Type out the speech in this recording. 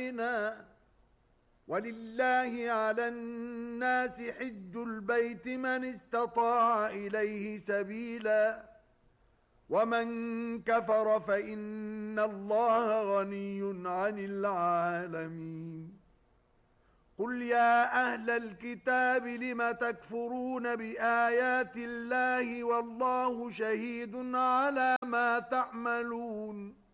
علينا ولله على الناس حج البيت من استطاع إليه سبيلا ومن كفر فإن الله غني عن العالمين قل يا أهل الكتاب لم تكفرون بآيات الله والله شهيد على ما تعملون